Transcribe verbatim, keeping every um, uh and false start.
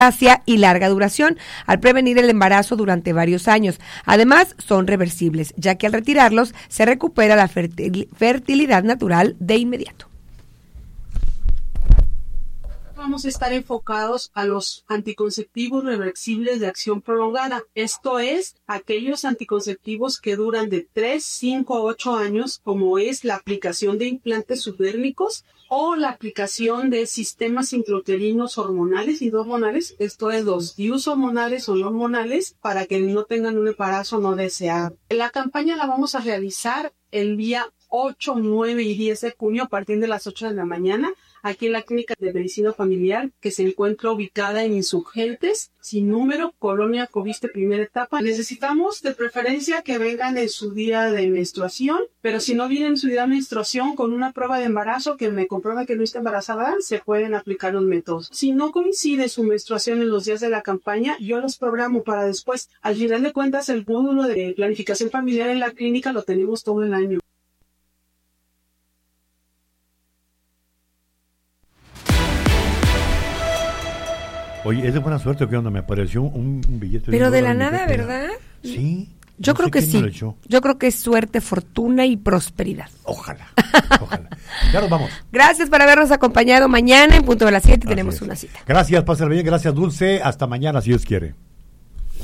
y larga duración al prevenir el embarazo durante varios años. Además, son reversibles, ya que al retirarlos se recupera la fertil- fertilidad natural de inmediato. Vamos a estar enfocados a los anticonceptivos reversibles de acción prolongada. Esto es, aquellos anticonceptivos que duran de tres, cinco a ocho años, como es la aplicación de implantes subdérmicos o la aplicación de sistemas intrauterinos hormonales y no hormonales. Esto es, los D I Us hormonales o no hormonales, para que no tengan un embarazo no deseado. La campaña la vamos a realizar el día ocho, nueve y diez de junio a partir de las ocho de la mañana. Aquí en la Clínica de Medicina Familiar, que se encuentra ubicada en Insurgentes, sin número, Colonia Coviste, primera etapa. Necesitamos de preferencia que vengan en su día de menstruación, pero si no vienen en su día de menstruación con una prueba de embarazo que me comprueba que no está embarazada, se pueden aplicar los métodos. Si no coincide su menstruación en los días de la campaña, yo los programo para después. Al final de cuentas, el módulo de planificación familiar en la clínica lo tenemos todo el año. Oye, es de buena suerte que cuando me apareció un, un billete de Pero un de la dólar, nada, dije, ¿verdad? Sí. Yo no creo sé que quién sí. me lo echó. Yo creo que es suerte, fortuna y prosperidad. Ojalá, ojalá. Ya nos vamos. Gracias por habernos acompañado. Mañana en punto de las siete Así tenemos es. una cita. Gracias, pásale bien. Gracias, Dulce. Hasta mañana, si Dios quiere.